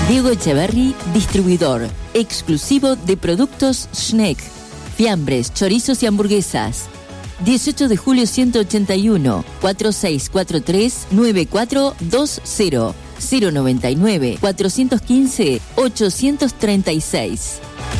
Diego Echeverry, distribuidor, exclusivo de productos Schneck, fiambres, chorizos y hamburguesas. 18 de julio 181, 4643-9420, 099-415-836.